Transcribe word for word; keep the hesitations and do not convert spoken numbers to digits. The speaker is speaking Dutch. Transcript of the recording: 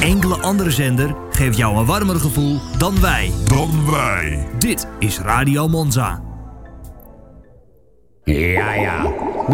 enkele andere zender geeft jou een warmer gevoel dan wij. Dan wij. Dit is Radio Monza. Ja, ja.